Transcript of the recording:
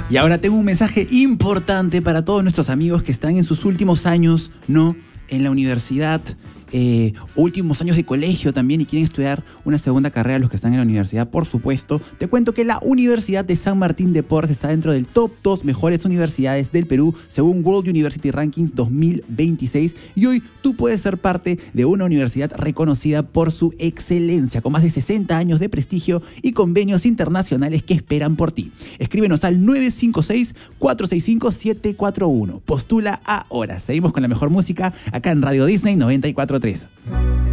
Y ahora tengo un mensaje importante para todos nuestros amigos que están en sus últimos años, ¿no?, en la universidad, últimos años de colegio también y quieren estudiar una segunda carrera, los que están en la universidad, por supuesto. Te cuento que la Universidad de San Martín de Porres está dentro del top 2 mejores universidades del Perú según World University Rankings 2026 y hoy tú puedes ser parte de una universidad reconocida por su excelencia, con más de 60 años de prestigio y convenios internacionales que esperan por ti. Escríbenos al 956-465-741. Postula ahora. Seguimos con la mejor música acá en Radio Disney 94.3.